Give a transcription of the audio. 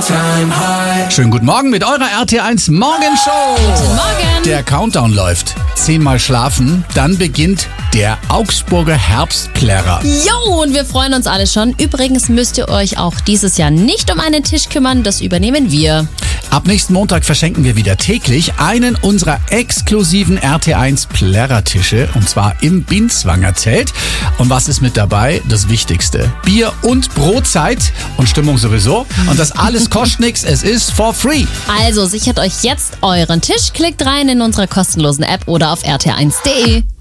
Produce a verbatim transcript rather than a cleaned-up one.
Schönen guten Morgen mit eurer R T eins Morgenshow. Guten Morgen. Der Countdown läuft. Zehnmal schlafen, dann beginnt der Augsburger Herbstplärrer. Jo, und wir freuen uns alle schon. Übrigens müsst ihr euch auch dieses Jahr nicht um einen Tisch kümmern, das übernehmen wir. Ab nächsten Montag verschenken wir wieder täglich einen unserer exklusiven R T eins Plärrertische, und zwar im Binswanger Zelt. Und was ist mit dabei? Das Wichtigste. Bier und Brotzeit und Stimmung sowieso. Und das alles kostet nichts, es ist for free. Also sichert euch jetzt euren Tisch, klickt rein in unsere kostenlosen App oder auf r t eins punkt d e.